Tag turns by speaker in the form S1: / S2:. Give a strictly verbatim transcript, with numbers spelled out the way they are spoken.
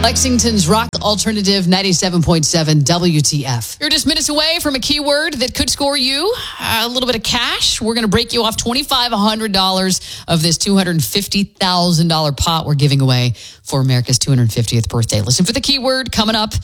S1: Lexington's Rock Alternative ninety-seven point seven W T F. You're just minutes away from a keyword that could score you a little bit of cash. We're going to break you off two thousand five hundred dollars of this two hundred fifty thousand dollars pot we're giving away for America's two hundred fiftieth birthday. Listen for the keyword coming up